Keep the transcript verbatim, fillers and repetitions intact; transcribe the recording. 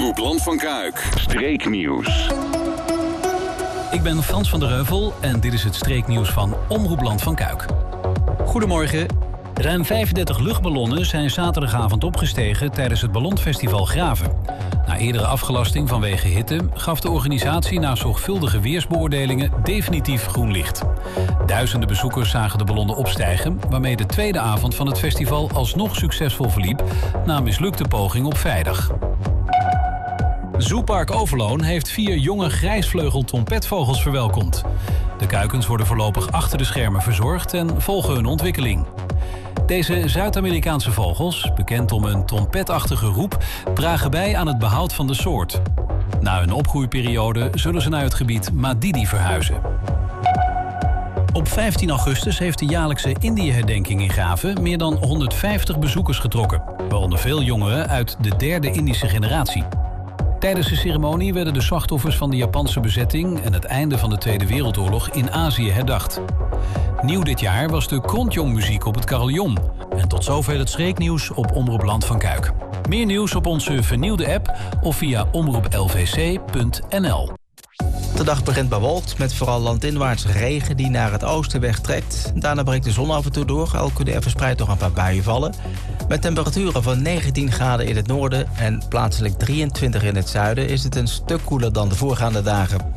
Omroep Land van Kuik. Streeknieuws. Ik ben Frans van der Heuvel en dit is het streeknieuws van Omroep Land van Kuik. Goedemorgen. Ruim vijfendertig luchtballonnen zijn zaterdagavond opgestegen tijdens het Ballonfestival Graven. Na eerdere afgelasting vanwege hitte gaf de organisatie na zorgvuldige weersbeoordelingen definitief groen licht. Duizenden bezoekers zagen de ballonnen opstijgen, waarmee de tweede avond van het festival alsnog succesvol verliep na een mislukte poging op vrijdag. Zoopark Overloon heeft vier jonge grijsvleugel-trompetvogels verwelkomd. De kuikens worden voorlopig achter de schermen verzorgd en volgen hun ontwikkeling. Deze Zuid-Amerikaanse vogels, bekend om een trompetachtige roep, dragen bij aan het behoud van de soort. Na hun opgroeiperiode zullen ze naar het gebied Madidi verhuizen. Op vijftien augustus heeft de jaarlijkse Indië-herdenking in Graven meer dan honderdvijftig bezoekers getrokken, waaronder veel jongeren uit de derde Indische generatie. Tijdens de ceremonie werden de slachtoffers van de Japanse bezetting en het einde van de Tweede Wereldoorlog in Azië herdacht. Nieuw dit jaar was de Krontjong-muziek op het carillon. En tot zover het streeknieuws op Omroep Land van Kuik. Meer nieuws op onze vernieuwde app of via omroep l v c punt n l. De dag begint bewolkt met vooral landinwaarts regen die naar het oosten wegtrekt. Daarna breekt de zon af en toe door, al kunnen er verspreid nog een paar buien vallen. Met temperaturen van negentien graden in het noorden en plaatselijk drieëntwintig in het zuiden is het een stuk koeler dan de voorgaande dagen.